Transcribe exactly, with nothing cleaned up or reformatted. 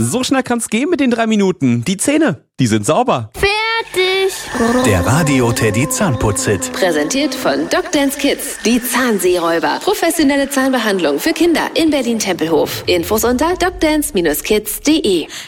So schnell kann's gehen mit den drei Minuten. Die Zähne, die sind sauber. Fertig. Der Radio Teddy Zahnputz-Hit. Präsentiert von Doctance Kids. Die Zahnseeräuber. Professionelle Zahnbehandlung für Kinder in Berlin-Tempelhof. Infos unter doctance Bindestrich kids punkt de.